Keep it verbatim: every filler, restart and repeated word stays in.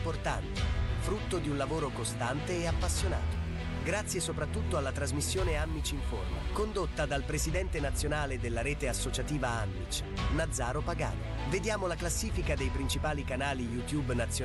importante, frutto di un lavoro costante e appassionato. Grazie soprattutto alla trasmissione Ammic Informa, condotta dal presidente nazionale della rete associativa Ammic, Nazzaro Pagano. Vediamo la classifica dei principali canali YouTube nazionali